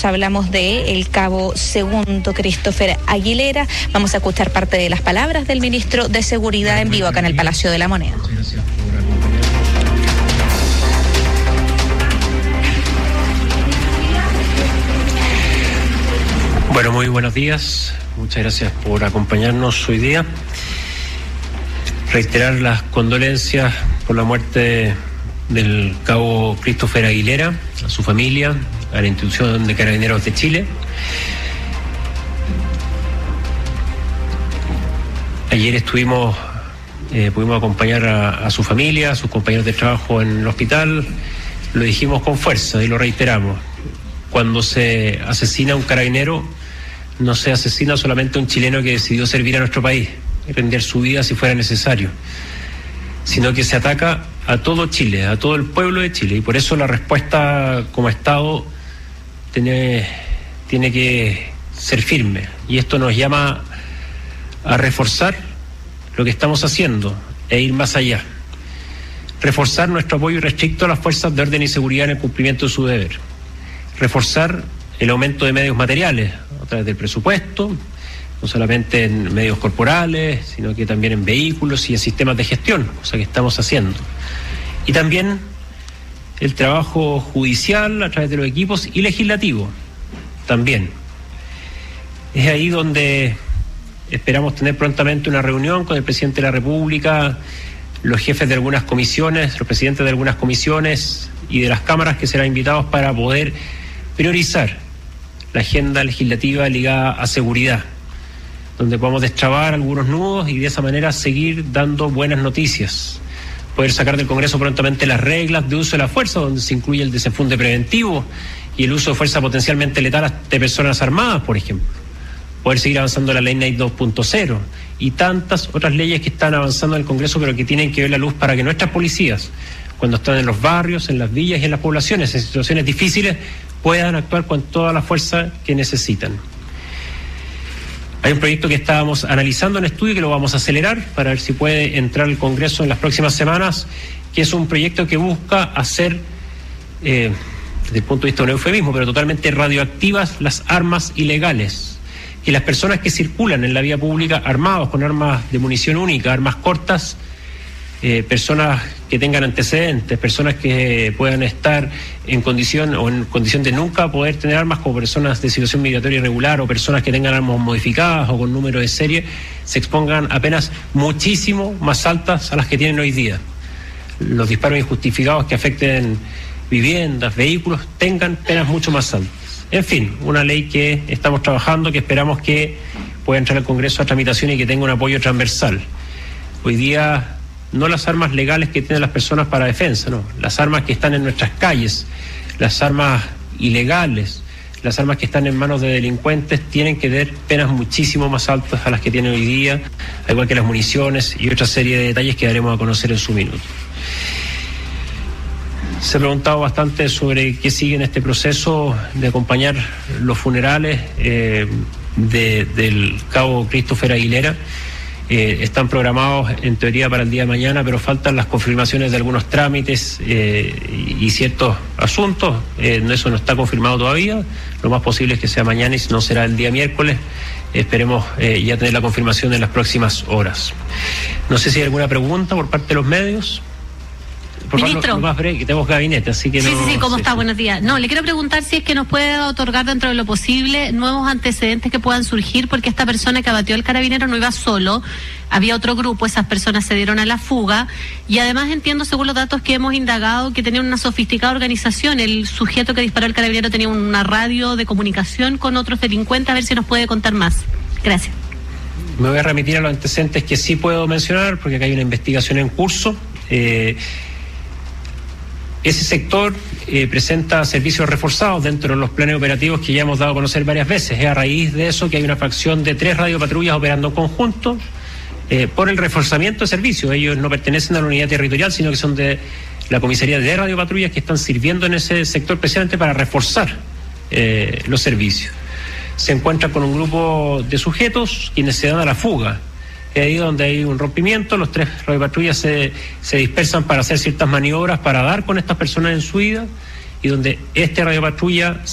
minutos hablamos de el cabo segundo Christopher Aguilera. Vamos a escuchar parte de las palabras del ministro de Seguridad en vivo acá en el Palacio de la Moneda. Bueno, muy buenos días. Muchas gracias por acompañarnos hoy día. Reiterar las condolencias por la muerte del cabo Christopher Aguilera, a su familia, a la institución de Carabineros de Chile. Ayer pudimos acompañar a su familia, a sus compañeros de trabajo en el hospital. Lo dijimos con fuerza y lo reiteramos. Cuando se asesina a un carabinero, no se asesina solamente a un chileno que decidió servir a nuestro país y rendir su vida si fuera necesario, sino que se ataca a todo Chile, a todo el pueblo de Chile, y por eso la respuesta como Estado tiene que ser firme, y esto nos llama a reforzar lo que estamos haciendo e ir más allá. Reforzar nuestro apoyo irrestricto a las fuerzas de orden y seguridad en el cumplimiento de su deber. Reforzar el aumento de medios materiales a través del presupuesto, no solamente en medios corporales, sino que también en vehículos y en sistemas de gestión, cosa que estamos haciendo. Y también el trabajo judicial a través de los equipos y legislativo también. Es ahí donde esperamos tener prontamente una reunión con el presidente de la República, los jefes de algunas comisiones, los presidentes de algunas comisiones y de las cámaras que serán invitados para poder priorizar la agenda legislativa ligada a seguridad, donde podamos destrabar algunos nudos y de esa manera seguir dando buenas noticias. Poder sacar del Congreso prontamente las reglas de uso de la fuerza, donde se incluye el desenfunde preventivo y el uso de fuerza potencialmente letal de personas armadas, por ejemplo. Poder seguir avanzando la ley NAID 2.0 y tantas otras leyes que están avanzando en el Congreso, pero que tienen que ver la luz para que nuestras policías, cuando están en los barrios, en las villas y en las poblaciones, en situaciones difíciles, puedan actuar con toda la fuerza que necesitan. Hay un proyecto que estábamos analizando en estudio y que lo vamos a acelerar para ver si puede entrar al Congreso en las próximas semanas, que es un proyecto que busca hacer, desde el punto de vista de un eufemismo, pero totalmente radioactivas las armas ilegales. Que las personas que circulan en la vía pública armados con armas de munición única, armas cortas, personas que tengan antecedentes, personas que puedan estar en condición de nunca poder tener armas, como personas de situación migratoria irregular o personas que tengan armas modificadas o con número de serie, se expongan a penas muchísimo más altas a las que tienen hoy día. Los disparos injustificados que afecten viviendas, vehículos, tengan penas mucho más altas. En fin, una ley que estamos trabajando, que esperamos que pueda entrar al Congreso a tramitación y que tenga un apoyo transversal. Hoy día, no las armas legales que tienen las personas para defensa, no, las armas que están en nuestras calles, las armas ilegales, las armas que están en manos de delincuentes tienen que tener penas muchísimo más altas a las que tienen hoy día, al igual que las municiones y otra serie de detalles que daremos a conocer en su minuto. Se ha preguntado bastante sobre qué sigue en este proceso de acompañar los funerales del cabo Christopher Aguilera. Están programados en teoría para el día de mañana, pero faltan las confirmaciones de algunos trámites y ciertos asuntos. Eso no está confirmado todavía. Lo más posible es que sea mañana y si no será el día miércoles. Esperemos ya tener la confirmación en las próximas horas. No sé si hay alguna pregunta por parte de los medios. Ministro. Lo más breve, que tenemos gabinete, así que sí, no... Sí, ¿cómo sí, está? sí. Buenos días. No, le quiero preguntar si es que nos puede otorgar dentro de lo posible nuevos antecedentes que puedan surgir, porque esta persona que abatió al carabinero no iba solo, había otro grupo, esas personas se dieron a la fuga, y además entiendo, según los datos que hemos indagado, que tenían una sofisticada organización. El sujeto que disparó al carabinero tenía una radio de comunicación con otros delincuentes, a ver si nos puede contar más. Gracias. Me voy a remitir a los antecedentes que sí puedo mencionar, porque acá hay una investigación en curso. Ese sector presenta servicios reforzados dentro de los planes operativos que ya hemos dado a conocer varias veces. Es a raíz de eso que hay una fracción de 3 radiopatrullas operando en conjunto por el reforzamiento de servicios. Ellos no pertenecen a la unidad territorial, sino que son de la comisaría de radiopatrullas que están sirviendo en ese sector precisamente para reforzar los servicios. Se encuentra con un grupo de sujetos quienes se dan a la fuga. Es ahí donde hay un rompimiento, los 3 radiopatrullas se dispersan para hacer ciertas maniobras para dar con estas personas en su ida, y donde este radiopatrulla